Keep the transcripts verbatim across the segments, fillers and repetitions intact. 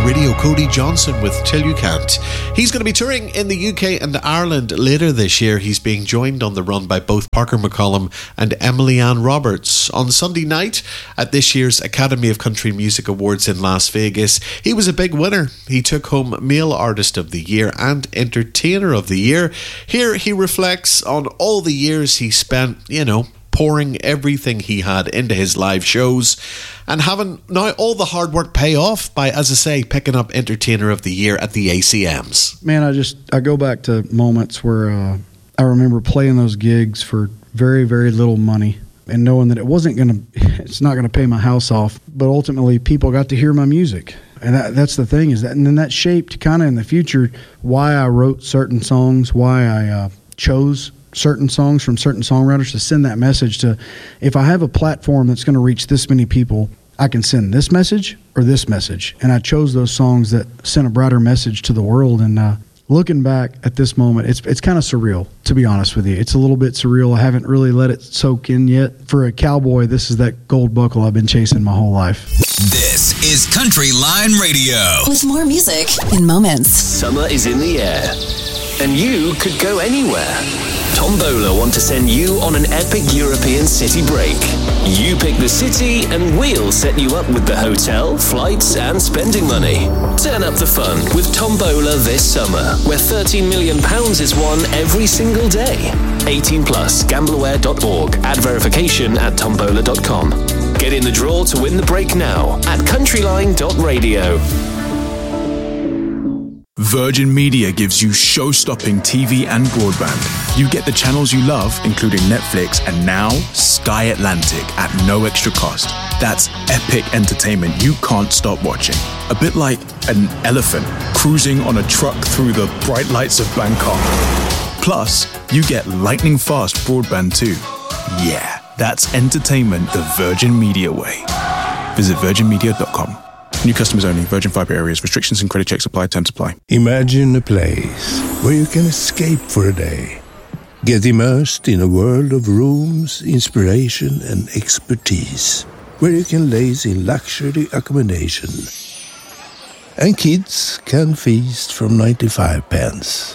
Radio Cody Johnson with Till You Can't. He's going to be touring in the U K and Ireland later this year. He's being joined on the run by both Parker McCollum and Emily Ann Roberts. On Sunday night at this year's Academy of Country Music Awards in Las Vegas, he was a big winner. He took home Male Artist of the Year and Entertainer of the Year. Here he reflects on all the years he spent, you know, pouring everything he had into his live shows and having now all the hard work pay off by, as I say, picking up Entertainer of the Year at the A C Ms. Man, I just, I go back to moments where uh, I remember playing those gigs for very, very little money and knowing that it wasn't going to, it's not going to pay my house off, but ultimately people got to hear my music. And that, that's the thing is that, and then that shaped kind of in the future why I wrote certain songs, why I uh, chose certain songs from certain songwriters to send that message to, if I have a platform that's going to reach this many people, I can send this message or this message. And I chose those songs that sent a brighter message to the world. And uh, looking back at this moment, it's it's kind of surreal, to be honest with you. It's a little bit surreal. I haven't really let it soak in yet. For a cowboy, this is that gold buckle I've been chasing my whole life. This is Country Line Radio. With more music in moments. Summer is in the air, and you could go anywhere. Tombola want to send you on an epic European city break. You pick the city and we'll set you up with the hotel, flights and spending money. Turn up the fun with Tombola this summer, where thirteen million pounds is won every single day. eighteen plus, gambleware dot org. Add verification at tombola dot com. Get in the draw to win the break now at countryline dot radio. Virgin Media gives you show-stopping T V and broadband. You get the channels you love, including Netflix and now Sky Atlantic at no extra cost. That's epic entertainment you can't stop watching. A bit like an elephant cruising on a truck through the bright lights of Bangkok. Plus, you get lightning-fast broadband too. Yeah, that's entertainment the Virgin Media way. Visit virgin media dot com. New customers only. Virgin Fibre areas. Restrictions and credit checks apply. Terms apply. Imagine a place where you can escape for a day. Get immersed in a world of rooms, inspiration and expertise. Where you can laze in luxury accommodation. And kids can feast from ninety-five pence.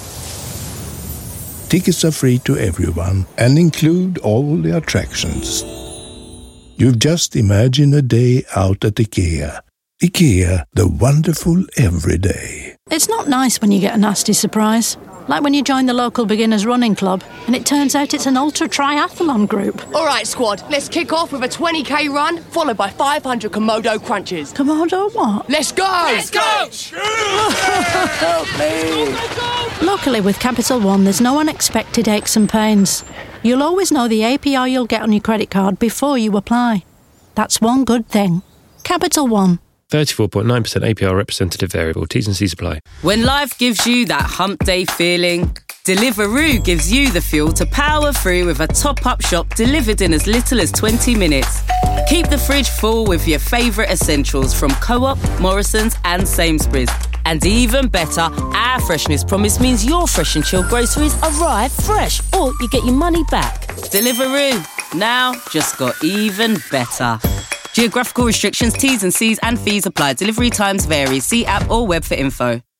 Tickets are free to everyone and include all the attractions. You've just imagined a day out at IKEA. IKEA, the wonderful everyday. It's not nice when you get a nasty surprise. Like when you join the local beginners running club and it turns out it's an ultra triathlon group. All right, squad, let's kick off with a twenty k run followed by five hundred Komodo crunches. Komodo what? Let's go! Let's go! Help me! Luckily with Capital One, there's no unexpected aches and pains. You'll always know the A P R you'll get on your credit card before you apply. That's one good thing. Capital One. thirty-four point nine percent A P R representative variable. T's and C's apply. When life gives you that hump day feeling, Deliveroo gives you the fuel to power through with a top-up shop delivered in as little as twenty minutes. Keep the fridge full with your favourite essentials from Co-op, Morrison's and Sainsbury's. And even better, our freshness promise means your fresh and chilled groceries arrive fresh, or you get your money back. Deliveroo, now just got even better. Geographical restrictions, T's and C's and fees apply. Delivery times vary. See app or web for info.